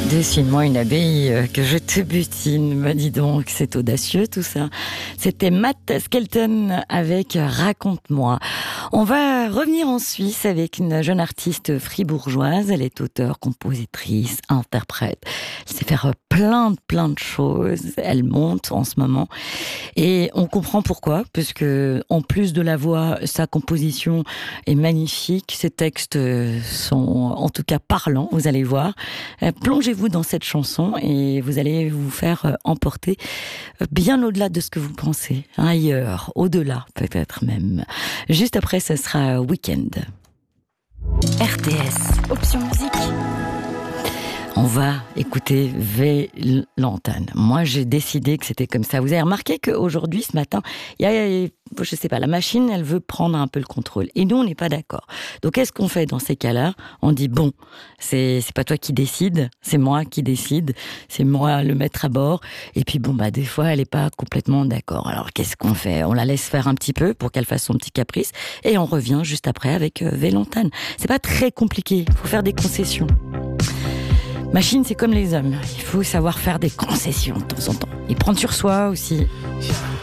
Dessine-moi une abbaye que je te butine. Bah dis donc, c'est audacieux tout ça. C'était Matt Skelton avec Raconte-moi. On va revenir en Suisse avec une jeune artiste fribourgeoise. Elle est auteure, compositrice, interprète. Elle sait faire plein de choses. Elle monte en ce moment. Et on comprend pourquoi, parce que en plus de la voix, sa composition est magnifique. Ses textes sont en tout cas parlants, vous allez voir. Plongez-vous dans cette chanson et vous allez vous faire emporter bien au-delà de ce que vous pensez, ailleurs, au-delà peut-être même. Juste après, ce sera Weekend. RTS, option musique. On va écouter Vélantane. Moi, j'ai décidé que c'était comme ça. Vous avez remarqué qu'aujourd'hui, ce matin, il y a, je sais pas, la machine, elle veut prendre un peu le contrôle. Et nous, on n'est pas d'accord. Donc, qu'est-ce qu'on fait dans ces cas-là? On dit, bon, c'est pas toi qui décide, c'est moi qui décide, c'est moi le maître à bord. Et puis, bon, des fois, elle est pas complètement d'accord. Alors, qu'est-ce qu'on fait? On la laisse faire un petit peu pour qu'elle fasse son petit caprice. Et on revient juste après avec Vélantane. C'est pas très compliqué. Il faut faire des concessions. Machine, c'est comme les hommes. Il faut savoir faire des concessions de temps en temps. Et prendre sur soi aussi.